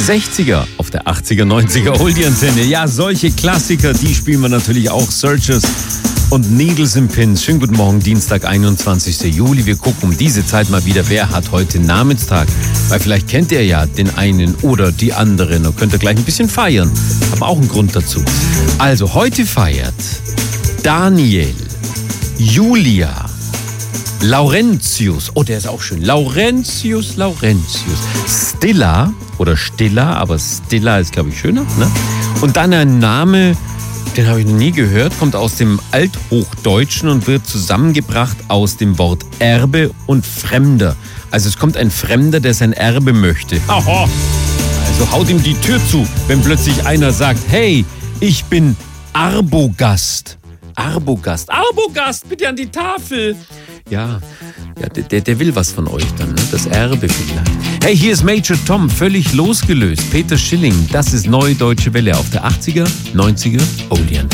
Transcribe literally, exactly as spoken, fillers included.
sechziger auf der achtziger, neunziger Oldie-Antenne. Ja, solche Klassiker, die spielen wir natürlich auch. Searchers und Needles and Pins. Schönen guten Morgen, Dienstag, einundzwanzigster Juli. Wir gucken um diese Zeit mal wieder, wer hat heute Namenstag. Weil vielleicht kennt ihr ja den einen oder die anderen und könnt ihr gleich ein bisschen feiern. Aber auch einen Grund dazu. Also, heute feiert Daniel, Julia, Laurentius, oh, der ist auch schön. Laurentius, Laurentius. Stilla oder Stilla, aber Stilla ist, glaube ich, schöner. Ne? Und dann ein Name, den habe ich noch nie gehört, kommt aus dem Althochdeutschen und wird zusammengebracht aus dem Wort Erbe und Fremder. Also es kommt ein Fremder, der sein Erbe möchte. Aha. Also haut ihm die Tür zu, wenn plötzlich einer sagt, hey, ich bin Arbogast. Arbogast, Arbogast, bitte an die Tafel. Ja, ja der, der will was von euch dann, ne? Das Erbe vielleicht. Hey, hier ist Major Tom, völlig losgelöst. Peter Schilling, das ist Neue Deutsche Welle auf der achtziger, neunziger Oldie.